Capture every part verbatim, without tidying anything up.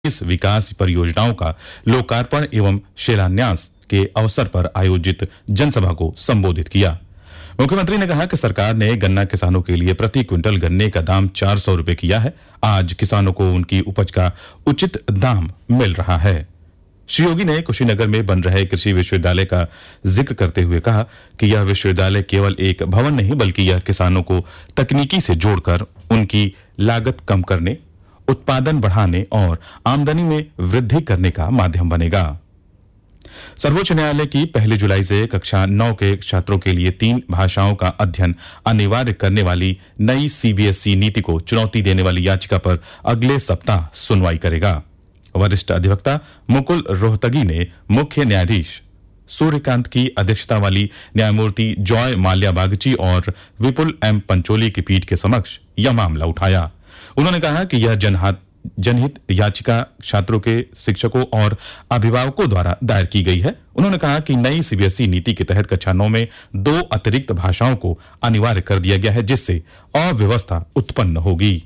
इस विकास परियोजनाओं का लोकार्पण एवं शिलान्यास के अवसर पर आयोजित जनसभा को संबोधित किया। मुख्यमंत्री ने कहा कि सरकार ने गन्ना किसानों के लिए प्रति क्विंटल गन्ने का दाम चार सौ रुपए किया है। आज किसानों को उनकी उपज का उचित दाम मिल रहा है। श्री योगी ने कुशीनगर में बन रहे कृषि विश्वविद्यालय का जिक्र करते हुए कहा कि यह विश्वविद्यालय केवल एक भवन नहीं बल्कि यह किसानों को तकनीकी से जोड़कर उनकी लागत कम करने, उत्पादन बढ़ाने और आमदनी में वृद्धि करने का माध्यम बनेगा। सर्वोच्च न्यायालय की पहली जुलाई से कक्षा नौ के छात्रों के लिए तीन भाषाओं का अध्ययन अनिवार्य करने वाली नई सीबीएसई नीति को चुनौती देने वाली याचिका पर अगले सप्ताह सुनवाई करेगा। वरिष्ठ अधिवक्ता मुकुल रोहतगी ने मुख्य न्यायाधीश सूर्यकांत की अध्यक्षता वाली न्यायमूर्ति जॉय माल्या बागची और विपुल एम पंचोली की पीठ के समक्ष यह मामला उठाया। उन्होंने कहा कि यह जनहित जनहित याचिका छात्रों के शिक्षकों और अभिभावकों द्वारा दायर की गई है। उन्होंने कहा कि नई सीबीएसई नीति के तहत कक्षा नौ में दो अतिरिक्त भाषाओं को अनिवार्य कर दिया गया है, जिससे अव्यवस्था उत्पन्न होगी।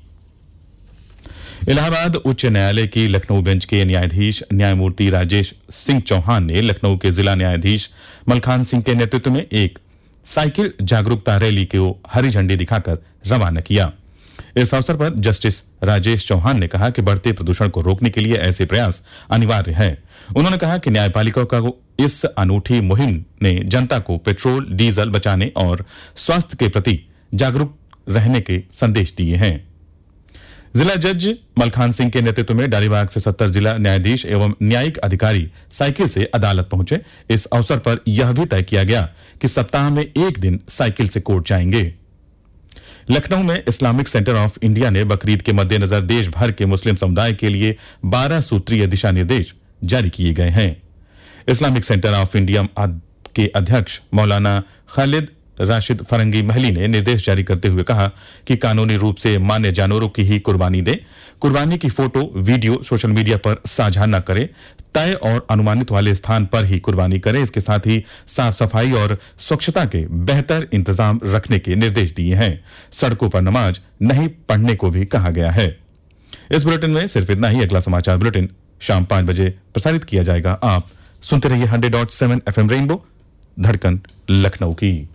इलाहाबाद उच्च न्यायालय की लखनऊ बेंच के न्यायाधीश न्यायमूर्ति राजेश सिंह चौहान ने लखनऊ के जिला न्यायाधीश मलखान सिंह के नेतृत्व में एक साइकिल जागरूकता रैली को हरी झंडी दिखाकर रवाना किया। इस अवसर पर जस्टिस राजेश चौहान ने कहा कि बढ़ते प्रदूषण को रोकने के लिए ऐसे प्रयास अनिवार्य है। उन्होंने कहा कि न्यायपालिका का इस अनूठी मुहिम ने जनता को पेट्रोल डीजल बचाने और स्वास्थ्य के प्रति जागरूक रहने के संदेश दिए हैं। जिला जज मलखान सिंह के नेतृत्व में डालीबाग से सत्तर जिला न्यायाधीश एवं न्यायिक अधिकारी साइकिल से अदालत पहुंचे। इस अवसर पर यह भी तय किया गया कि सप्ताह में एक दिन साइकिल से कोर्ट जाएंगे। लखनऊ में इस्लामिक सेंटर ऑफ इंडिया ने बकरीद के मद्देनजर देश भर के मुस्लिम समुदाय के लिए बारह सूत्रीय दिशा निर्देश जारी किए गए हैं। इस्लामिक सेंटर ऑफ इंडिया के अध्यक्ष मौलाना खालिद राशिद फरंगी महली ने निर्देश जारी करते हुए कहा कि कानूनी रूप से मान्य जानवरों की ही कुर्बानी दें, कुर्बानी की फोटो वीडियो सोशल मीडिया पर साझा न करें, तय और अनुमानित वाले स्थान पर ही कुर्बानी करें। इसके साथ ही साफ सफाई और स्वच्छता के बेहतर इंतजाम रखने के निर्देश दिए हैं। सड़कों पर नमाज नहीं पढ़ने को भी कहा गया है। इस बुलेटिन में सिर्फ इतना ही। अगला समाचार बुलेटिन शाम पांच बजे प्रसारित किया जाएगा। आप सुनते रहिए hundred dot seven F M rainbow, धड़कन लखनऊ की।